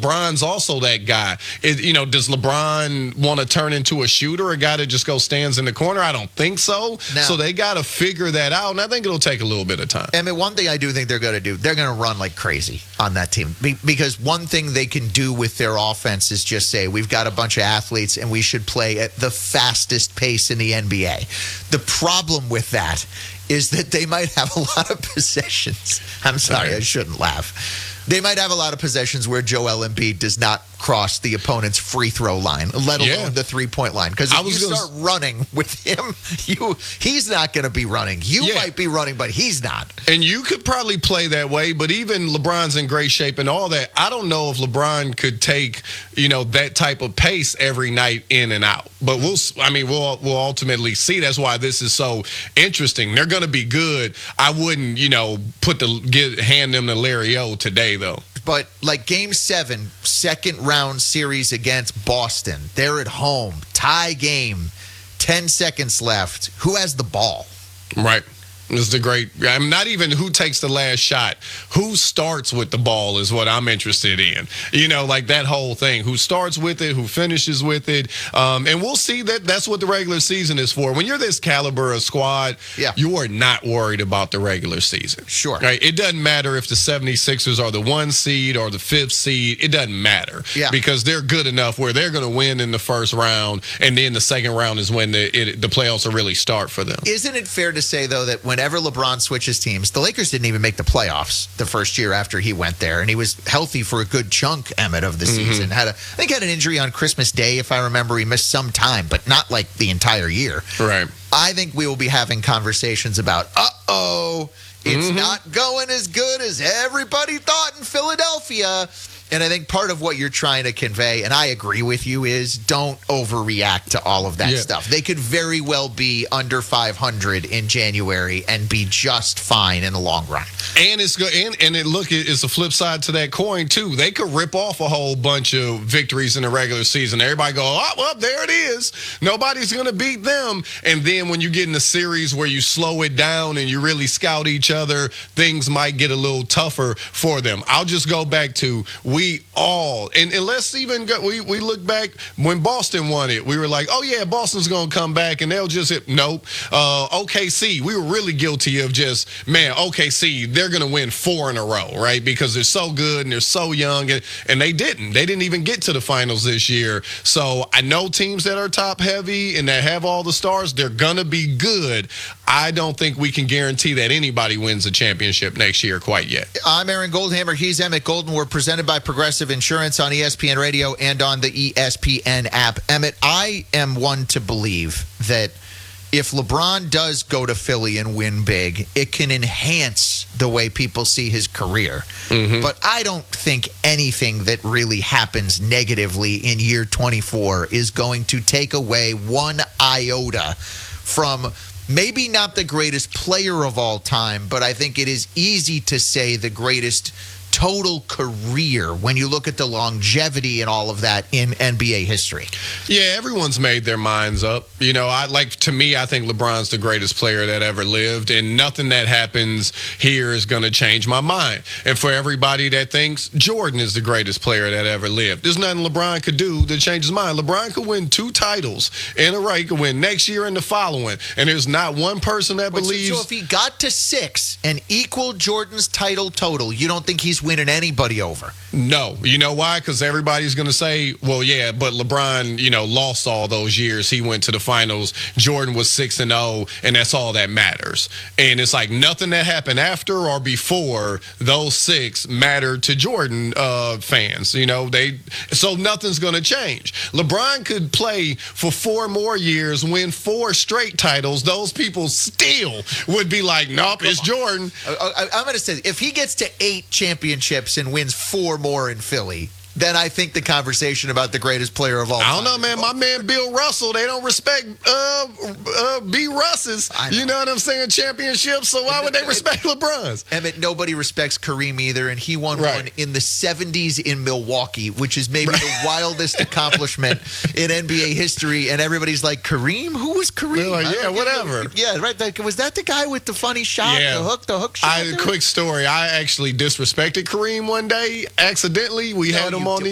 LeBron's also that guy. Does LeBron want to turn into a shooter, a guy that just goes stands in the corner? I don't think so. So they got to figure that out, and I think it'll take a little bit of time. I mean, one thing I do think they're going to do, they're going to run like crazy on that team. Because one thing they can do with their offense is just say, we've got a bunch of athletes, and we should play at the fastest pace in the NBA. The problem with that is that they might have a lot of possessions. I'm sorry, I shouldn't laugh. They might have a lot of possessions where Joel Embiid does not cross the opponent's free throw line, let alone the three-point line. Because if you start running with him, he's not going to be running. You might be running, but he's not. And you could probably play that way, but even LeBron's in great shape and all that. I don't know if LeBron could take, that type of pace every night in and out. But we'll ultimately see. That's why this is so interesting. They're going to be good. I wouldn't, hand them to Larry O today, though. But like Game 7, second round series against Boston, they're at home, tie game, 10 seconds left. Who has the ball? Right. This is I'm not even who takes the last shot. Who starts with the ball is what I'm interested in. Like that whole thing. Who starts with it, who finishes with it. And we'll see that's what the regular season is for. When you're this caliber of squad, you are not worried about the regular season. Sure. Right? It doesn't matter if the 76ers are the 1 seed or the 5th seed. It doesn't matter. Yeah. Because they're good enough where they're going to win in the first round, and then the second round is when the playoffs will really start for them. Isn't it fair to say, though, that whenever LeBron switches teams, the Lakers didn't even make the playoffs the first year after he went there, and he was healthy for a good chunk, Emmett, of the season. I think had an injury on Christmas Day, if I remember. He missed some time, but not like the entire year. Right. I think we will be having conversations about, it's not going as good as everybody thought in Philadelphia. And I think part of what you're trying to convey, and I agree with you, is don't overreact to all of that stuff. They could very well be under 500 in January and be just fine in the long run. And it's good. And it's the flip side to that coin too. They could rip off a whole bunch of victories in the regular season. Everybody go, well, there it is. Nobody's going to beat them. And then when you get in a series where you slow it down and you really scout each other, things might get a little tougher for them. I'll just go back to and let's even go, we look back when Boston won it. We were like, Boston's going to come back and they'll just hit. Nope. OKC, we were really guilty of just, OKC, they're going to win 4 in a row, right? Because they're so good and they're so young, and they didn't. They didn't even get to the finals this year. So I know teams that are top heavy and that have all the stars, they're going to be good. I don't think we can guarantee that anybody wins a championship next year quite yet. I'm Aaron Goldhammer. He's Emmett Golden. We're presented by Progressive Insurance on ESPN Radio and on the ESPN app. Emmett, I am one to believe that if LeBron does go to Philly and win big, it can enhance the way people see his career. But I don't think anything that really happens negatively in year 24 is going to take away one iota from maybe not the greatest player of all time, but I think it is easy to say the greatest total career when you look at the longevity and all of that in NBA history. Yeah, everyone's made their minds up. To me, I think LeBron's the greatest player that ever lived, and nothing that happens here is going to change my mind. And for everybody that thinks Jordan is the greatest player that ever lived, there's nothing LeBron could do to change his mind. LeBron could win 2 titles in a row. He could win next year and the following, and there's not one person that believes. So if he got to 6 and equaled Jordan's title total, you don't think he's winning anybody over? No. You know why? Because everybody's going to say, well, yeah, but LeBron, lost all those years. He went to the finals. Jordan was 6-0, and that's all that matters. And it's like nothing that happened after or before those 6 mattered to Jordan fans. So nothing's going to change. LeBron could play for 4 more years, win 4 straight titles. Those people still would be like, nope, it's Jordan. I'm going to say, if he gets to 8 championships and wins 4 more in Philly, then I think the conversation about the greatest player of all time. I don't know, man. My man Bill Russell, they don't respect B. Russ's. You know what I'm saying? Championships. So why would they respect LeBron's? Emmett, nobody respects Kareem either, and he won one in the 70s in Milwaukee, which is maybe the wildest accomplishment in NBA history. And everybody's like, Kareem? Who was Kareem? They're like, yeah, whatever. Yeah, right. Was that the guy with the funny shot? Yeah. The hook shot? Quick story. I actually disrespected Kareem one day accidentally. We had him on the